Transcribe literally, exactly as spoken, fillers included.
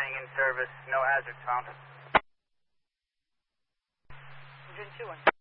Staying in service, no hazards found. Engine two one.